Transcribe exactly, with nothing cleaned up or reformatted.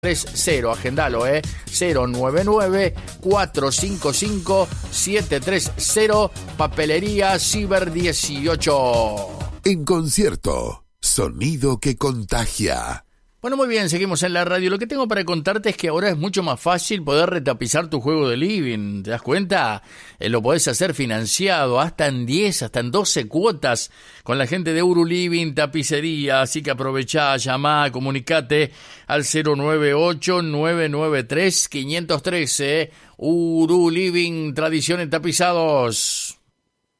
tres cero, agendalo, eh, cero nueve nueve, cuatro cinco cinco, siete tres cero, Papelería Ciber dieciocho. En concierto, sonido que contagia. Bueno, muy bien, seguimos en la radio. Lo que tengo para contarte es que ahora es mucho más fácil poder retapizar tu juego de living. ¿Te das cuenta? Eh, lo podés hacer financiado hasta en diez, hasta en doce cuotas con la gente de Euro Living Tapicería. Así que aprovechá, llamá, comunicate al cero nueve ocho, nueve nueve tres, cinco uno tres. Euro Living, tradición en tapizados.